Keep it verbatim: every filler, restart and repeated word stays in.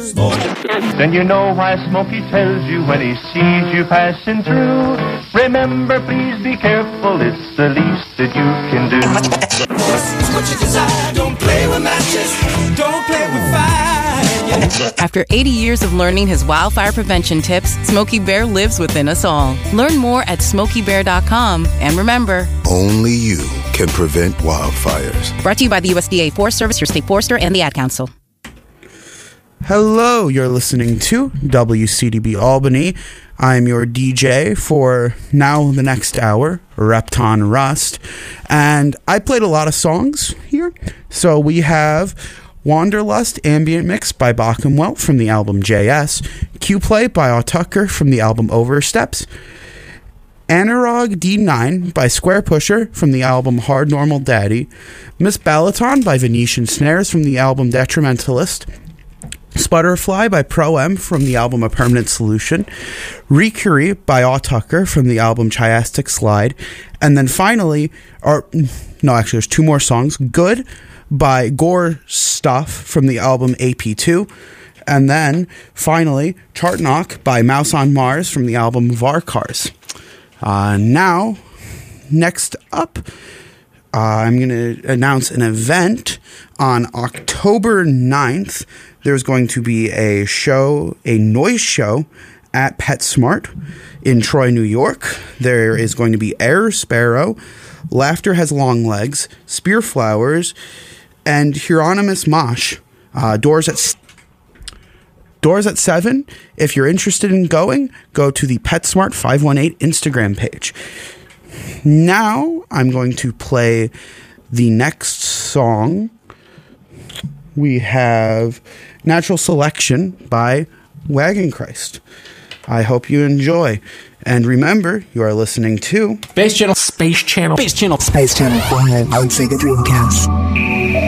Then you know why Smokey tells you when he sees you passing through. Remember, please be careful, it's the least that you can do. What you desire, don't play with matches, don't play with fire. After eighty years of learning his wildfire prevention tips, Smokey Bear lives within us all. Learn more at smokey bear dot com. And remember, only you can prevent wildfires. Brought to you by the U S D A Forest Service, your state forester, and the Ad Council. Hello, you're listening to W C D B Albany. I'm your D J for now the next hour, Repton Rust. And I played a lot of songs here. So we have Wanderlust Ambient Mix by Bach and Weldt from the album J S, Q-Play by Aw Tucker from the album Oversteps, Anurag D nine by Square Pusher from the album Hard Normal Daddy, Miss Balaton by Venetian Snares from the album Detrimentalist, Sputterfly by Pro M from the album A Permanent Solution, Rikuri by Aw Tucker from the album Chiastic Slide, and then finally, or no, actually there's two more songs, Good by Gore Stuff from the album A P two, and then finally Chartnock by Mouse on Mars from the album Varkars. Uh, now, next up, uh, I'm going to announce an event on October ninth. There's going to be a show, a noise show at PetSmart in Troy, New York. There is going to be Air Sparrow, Laughter Has Long Legs, Spear Flowers, and Hieronymus Mosh. Uh, doors at doors at seven. If you're interested in going, go to the PetSmart five one eight Instagram page. Now I'm going to play the next song. We have Natural Selection by Wagenkreist. I hope you enjoy. And remember, you are listening to Space Channel, Space Channel, Space Channel, Space Channel, Space Channel, I would say the Dreamcast.